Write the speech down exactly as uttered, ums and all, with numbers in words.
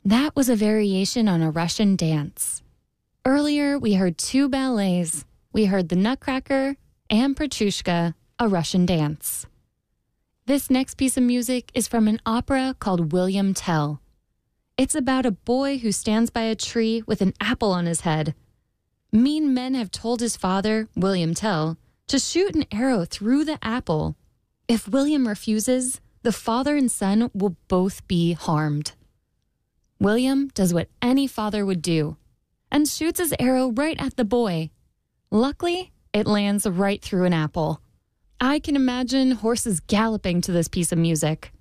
That was a variation on a Russian dance. Earlier, we heard two ballets. We heard the Nutcracker and Petrushka, a Russian dance. This next piece of music is from an opera called William Tell. It's about a boy who stands by a tree with an apple on his head. Mean men have told his father, William Tell, to shoot an arrow through the apple. If William refuses, the father and son will both be harmed. William does what any father would do and shoots his arrow right at the boy. Luckily, it lands right through an apple. I can imagine horses galloping to this piece of music.